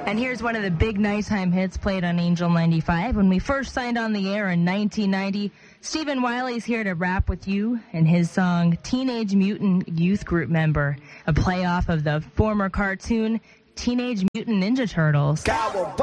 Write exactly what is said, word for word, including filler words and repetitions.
And here's one of the big nighttime hits played on Angel ninety-five. When we first signed on the air in nineteen ninety, Stephen Wiley's here to rap with you and his song Teenage Mutant Youth Group Member, a playoff of the former cartoon Teenage Mutant Ninja Turtles.